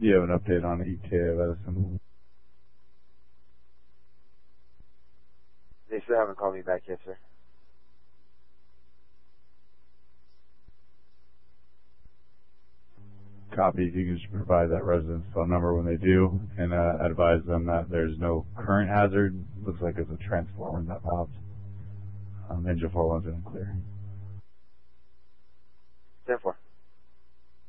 you have an update on ETA of Edison? They still haven't called me back yet, sir. Copy. If you can just provide that resident's phone number when they do, and advise them that there's no current hazard. Looks like it's a transformer that popped. Engine 4 one's in clear. 10-4.